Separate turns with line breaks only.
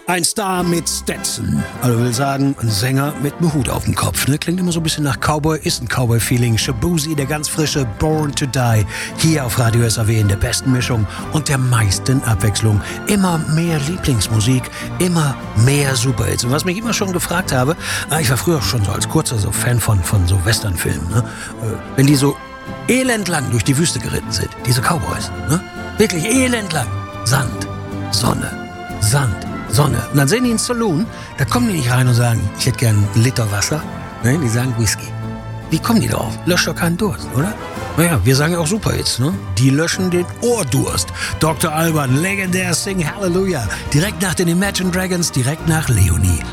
Ein Star mit Stetson, also will sagen, ein Sänger mit einem Hut auf dem Kopf. Ne? Klingt immer so ein bisschen nach Cowboy, ist ein Cowboy-Feeling. Shaboozey, der ganz frische Born to Die, hier auf Radio SAW in der besten Mischung und der meisten Abwechslung. Immer mehr Lieblingsmusik, immer mehr Superhits. Und was mich immer schon gefragt habe, ich war früher schon so als kurzer so Fan von so Westernfilmen, ne? Wenn die so elendlang durch die Wüste geritten sind, diese Cowboys, ne? Wirklich elendlang. Sand, Sonne, Sand, Sonne. Und dann sehen die einen Saloon, da kommen die nicht rein und sagen, ich hätte gern einen Liter Wasser. Ne? Die sagen Whisky. Wie kommen die drauf? Löscht doch keinen Durst, oder? Naja, wir sagen ja auch Superhits, ne? Die löschen den Ohrdurst. Dr. Alban, legendär Sing Hallelujah. Direkt nach den Imagine Dragons, direkt nach Leonie.